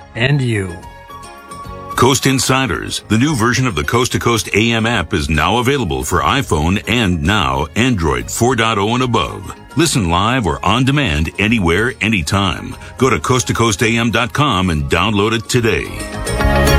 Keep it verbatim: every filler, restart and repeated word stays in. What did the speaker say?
and you. Coast Insiders, the new version of the Coast to Coast A M app, is now available for iPhone and now Android four point oh and above. Listen live or on demand anywhere, anytime. Go to coast to coast a m dot com and download it today.